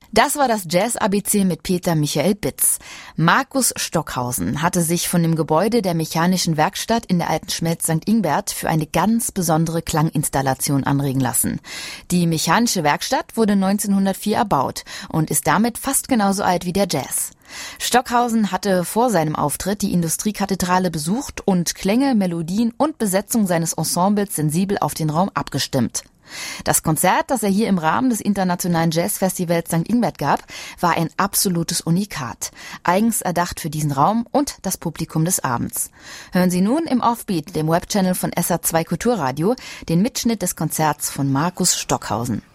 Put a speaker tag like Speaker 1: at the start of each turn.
Speaker 1: Das war das Jazz-ABC mit Peter Michael Bitz. Markus Stockhausen hatte sich von dem Gebäude der Mechanischen Werkstatt in der alten Schmelz St. Ingbert für eine ganz besondere Klanginstallation anregen lassen. Die Mechanische Werkstatt wurde 1904 erbaut und ist damit fast genauso alt wie der Jazz. Stockhausen hatte vor seinem Auftritt die Industriekathedrale besucht und Klänge, Melodien und Besetzung seines Ensembles sensibel auf den Raum abgestimmt. Das Konzert, das er hier im Rahmen des Internationalen Jazzfestivals St. Ingbert gab, war ein absolutes Unikat. Eigens erdacht für diesen Raum und das Publikum des Abends. Hören Sie nun im Offbeat, dem Webchannel von SA2 Kulturradio, den Mitschnitt des Konzerts von Markus Stockhausen.